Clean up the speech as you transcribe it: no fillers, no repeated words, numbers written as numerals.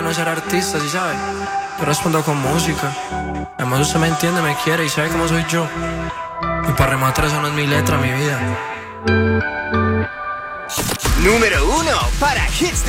uno ser artista, ¿sí sabes? Yo respondo con música. Además usted me entiende, me quiere y sabe cómo soy yo. Y para rematar eso no es mi letra, mi vida. Número 1 para Hits